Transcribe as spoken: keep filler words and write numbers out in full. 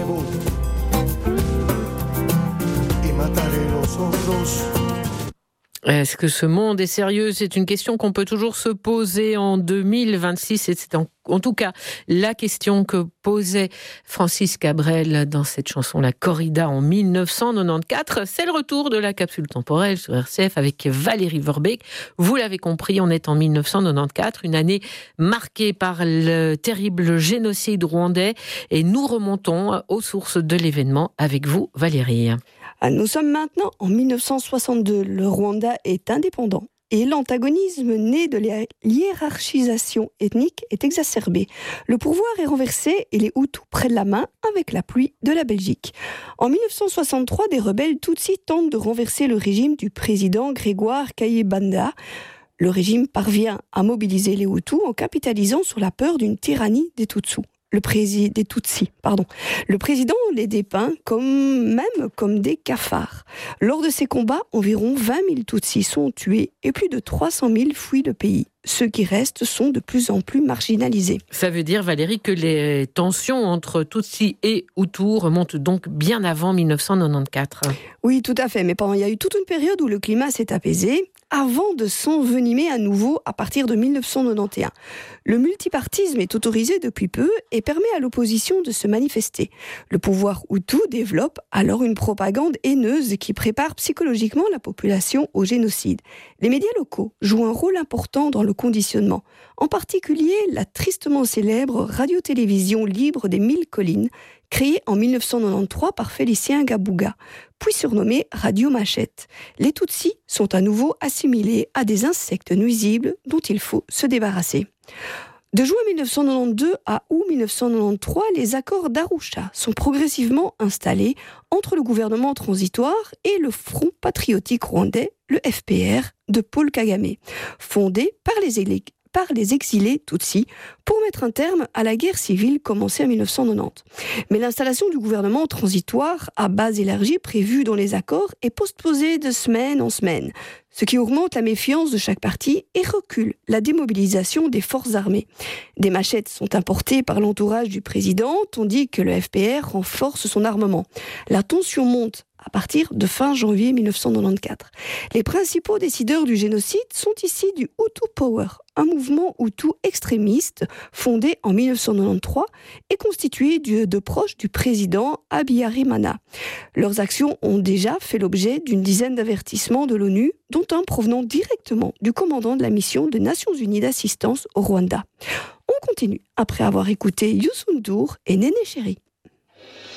fuego y mataré los zorros. Est-ce que ce monde est sérieux ? C'est une question qu'on peut toujours se poser en deux mille vingt-six et c'est en, en tout cas la question que posait Francis Cabrel dans cette chanson La Corrida en dix-neuf cent quatre-vingt-quatorze. C'est le retour de la capsule temporelle sur R C F avec Valérie Verbeek. Vous l'avez compris, on est en dix-neuf cent quatre-vingt-quatorze, une année marquée par le terrible génocide rwandais et nous remontons aux sources de l'événement avec vous, Valérie. Nous sommes maintenant en dix-neuf cent soixante-deux. Le Rwanda est indépendant et l'antagonisme né de la hiérarchisation ethnique est exacerbé. Le pouvoir est renversé et les Hutus prennent la main avec l'appui de la Belgique. En dix-neuf cent soixante-trois, des rebelles Tutsis tentent de renverser le régime du président Grégoire Kayibanda. Le régime parvient à mobiliser les Hutus en capitalisant sur la peur d'une tyrannie des Tutsis. Le président des Tutsis, pardon. Le président les dépeint comme, même comme des cafards. Lors de ces combats, environ vingt mille Tutsis sont tués et plus de trois cent mille fuient le pays. Ceux qui restent sont de plus en plus marginalisés. Ça veut dire, Valérie, que les tensions entre Tutsis et Hutus remontent donc bien avant dix-neuf cent quatre-vingt-quatorze. Oui, tout à fait. Mais pendant, il y a eu toute une période où le climat s'est apaisé, avant de s'envenimer à nouveau à partir de dix-neuf cent quatre-vingt-onze. Le multipartisme est autorisé depuis peu et permet à l'opposition de se manifester. Le pouvoir Hutu développe alors une propagande haineuse qui prépare psychologiquement la population au génocide. Les médias locaux jouent un rôle important dans le conditionnement. En particulier, la tristement célèbre radio-télévision libre des Mille Collines, créée en dix-neuf cent quatre-vingt-treize par Félicien Gabuga, puis surnommée Radio Machette. Les Tutsis sont à nouveau assimilés à des insectes nuisibles dont il faut se débarrasser. De juin dix-neuf cent quatre-vingt-douze à août dix-neuf cent quatre-vingt-treize, les accords d'Arusha sont progressivement installés entre le gouvernement transitoire et le Front patriotique rwandais, le F P R, de Paul Kagame, fondé par les, élé- par les exilés Tutsis pour mettre un terme à la guerre civile commencée en dix-neuf cent quatre-vingt-dix. Mais l'installation du gouvernement transitoire à base élargie prévue dans les accords est postposée de semaine en semaine, ce qui augmente la méfiance de chaque parti et recule la démobilisation des forces armées. Des machettes sont importées par l'entourage du président, tandis que le F P R renforce son armement. La tension monte à partir de fin janvier dix-neuf cent quatre-vingt-quatorze. Les principaux décideurs du génocide sont ici du Hutu Power, un mouvement Hutu extrémiste fondé en dix-neuf cent quatre-vingt-treize et constitué de proches du président Habyarimana. Leurs actions ont déjà fait l'objet d'une dizaine d'avertissements de l'ONU, dont un provenant directement du commandant de la mission des Nations Unies d'assistance au Rwanda. On continue après avoir écouté Youssou N'Dour et Néné Chéri.